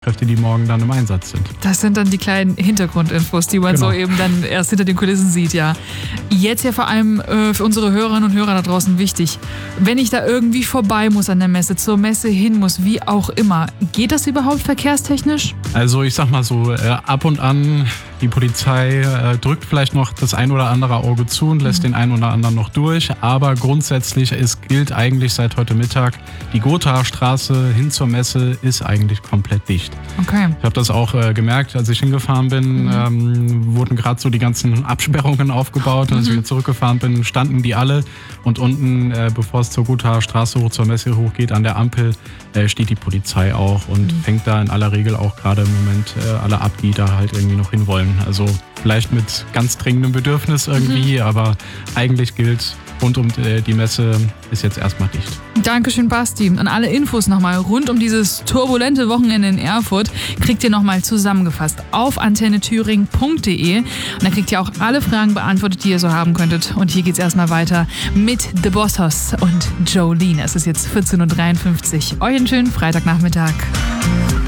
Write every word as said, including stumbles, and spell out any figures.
Einsatzkräfte, die morgen dann im Einsatz sind. Das sind dann die kleinen Hintergrundinfos, die man genau. so eben dann erst hinter den Kulissen sieht, ja. Jetzt ja vor allem äh, für unsere Hörerinnen und Hörer da draußen wichtig. Wenn ich da irgendwie vorbei muss an der Messe, zur Messe hin muss, wie auch immer, geht das überhaupt verkehrstechnisch? Also ich sag mal so, äh, ab und an, die Polizei äh, drückt vielleicht noch das ein oder andere Auge zu und lässt mhm. den einen oder anderen noch durch, aber grundsätzlich es gilt eigentlich seit heute Mittag, die Gothaer Straße hin zur Messe ist eigentlich komplett dicht. Okay. Ich habe das auch äh, gemerkt, als ich hingefahren bin, mhm. ähm, wurden gerade so die ganzen Absperrungen aufgebaut. Und als ich wieder zurückgefahren bin, standen die alle. Und unten, äh, bevor es zur Gothaer Straße hoch, zur Messe hochgeht, an der Ampel, äh, steht die Polizei auch und mhm. fängt da in aller Regel auch gerade im Moment äh, alle ab, die da halt irgendwie noch hin wollen. Also vielleicht mit ganz dringendem Bedürfnis irgendwie, mhm. aber eigentlich gilt, rund um die Messe ist jetzt erstmal dicht. Dankeschön, Basti. Und alle Infos nochmal rund um dieses turbulente Wochenende in Erfurt kriegt ihr nochmal zusammengefasst auf antenne thüringen punkt de. Und da kriegt ihr auch alle Fragen beantwortet, die ihr so haben könntet. Und hier geht's erstmal weiter mit The Bossos und Jolene. Es ist jetzt vierzehn Uhr dreiundfünfzig. Euch einen schönen Freitagnachmittag.